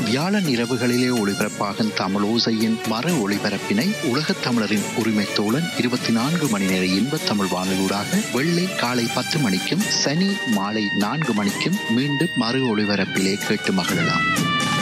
வியாழன் இரவுகளிலே ஒளிபரப்பாகும் தமிழோசையின் மறு ஒளிபரப்பினை உலகத் தமிழரின் உரிமை தோழன் 24 மணி நேர இன்ப தமிழ் வானொலியூடாக வெள்ளி காலை 10 மணிக்கும் சனி மாலை 4 மணிக்கும் மீண்டும் மறு ஒளிபரப்பிலே கேட்டு மகிழலாம்.